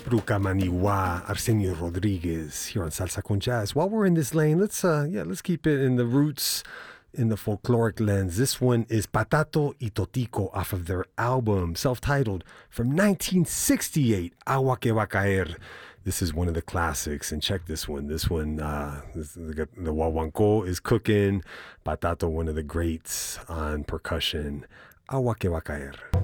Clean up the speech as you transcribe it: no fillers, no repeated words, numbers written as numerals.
Bruca Maniwa, Arsenio Rodriguez here on Salsa con Jazz. While we're in this lane, let's keep it in the roots, in the folkloric lens. This one is Patato y Totico off of their album, self-titled, from 1968, Agua que va a caer. This is one of the classics, and check this one. The guaguancó is cooking. Patato, one of the greats on percussion. Agua que va a caer.